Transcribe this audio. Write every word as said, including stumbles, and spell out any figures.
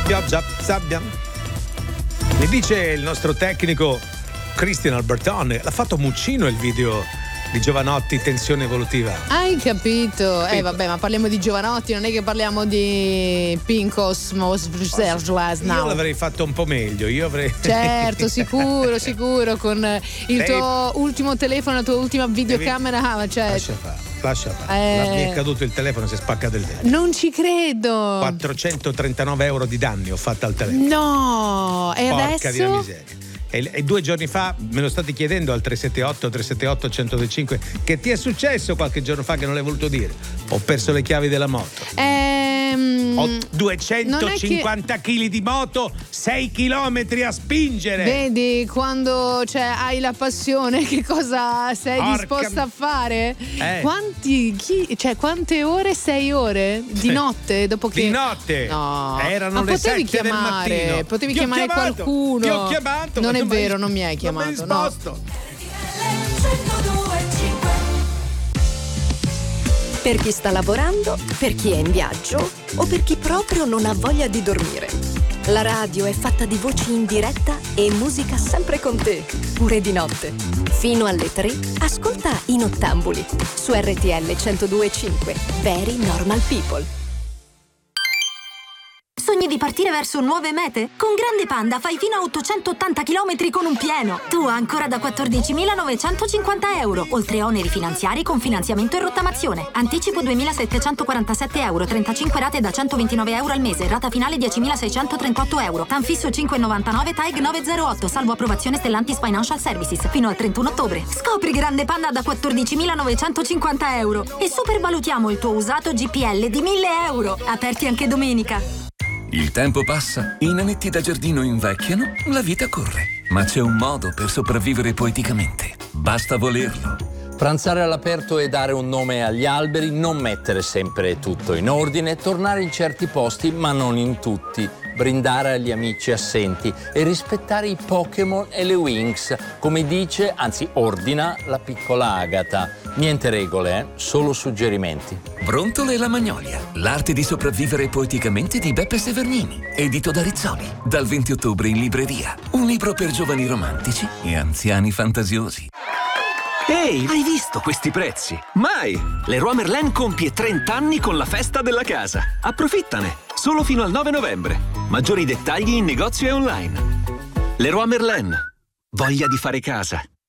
pioggia, sabbia. Mi dice il nostro tecnico Cristian Albertone, l'ha fatto Muccino il video di Giovanotti, tensione evolutiva. Hai capito? Eh vabbè, ma parliamo di Giovanotti, non è che parliamo di Pinkos Io l'avrei fatto un po' meglio, io avrei. Certo, sicuro, sicuro, con il Devi... tuo ultimo telefono, la tua ultima videocamera, Devi... cioè... Lascia fare, lascia fare. Eh... Mi è caduto il telefono, si è spaccato il dente. Non ci credo. quattrocentotrentanove euro di danni ho fatto al telefono. No, e Porca adesso? Di la miseria. E, e due giorni fa me lo state chiedendo al tre sette otto tre sette otto uno zero due cinque che ti è successo qualche giorno fa che non l'hai voluto dire. Ho perso le chiavi della moto. Ehm, Ho duecentocinquanta che... chili di moto, sei chilometri a spingere. Vedi quando cioè, hai la passione, che cosa sei Orca... disposta a fare? Eh. Quanti chi, cioè quante ore? Sei ore di notte dopo che di notte? No. Erano Ma le potevi sette chiamare, del mattino. potevi ti chiamare chiamato, qualcuno. Ti ho chiamato. Non è vero, mai, non mi hai chiamato. Non mi no. Per chi sta lavorando, per chi è in viaggio o per chi proprio non ha voglia di dormire. La radio è fatta di voci in diretta e musica sempre con te, pure di notte. Fino alle tre, ascolta I Nottambuli su R T L centodue e cinque. Very Normal People. Sogni di partire verso nuove mete? Con Grande Panda fai fino a ottocentottanta chilometri con un pieno. Tu ancora da quattordicimilanovecentocinquanta euro, oltre oneri finanziari con finanziamento e rottamazione. Anticipo duemilasettecentoquarantasette euro, trentacinque rate da centoventinove euro al mese, rata finale diecimilaseicentotrentotto euro. Tanfisso cinque virgola novantanove, T A E G novecentootto, salvo approvazione Stellantis Financial Services, fino al trentuno ottobre. Scopri Grande Panda da quattordicimilanovecentocinquanta euro e supervalutiamo il tuo usato G P L di mille euro. Aperti anche domenica. Il tempo passa, i nanetti da giardino invecchiano, la vita corre. Ma c'è un modo per sopravvivere poeticamente. Basta volerlo. Pranzare all'aperto e dare un nome agli alberi, non mettere sempre tutto in ordine, tornare in certi posti ma non in tutti, brindare agli amici assenti e rispettare i Pokémon e le Winx, come dice, anzi ordina, la piccola Agata. Niente regole, eh? Solo suggerimenti. Brontole e la Magnolia, l'arte di sopravvivere poeticamente di Beppe Severnini, edito da Rizzoli, dal venti ottobre in libreria. Un libro per giovani romantici e anziani fantasiosi. Ehi, hai visto questi prezzi? Mai! Leroy Merlin compie trenta anni con la festa della casa. Approfittane! Solo fino al nove novembre. Maggiori dettagli in negozio e online. Leroy Merlin. Voglia di fare casa.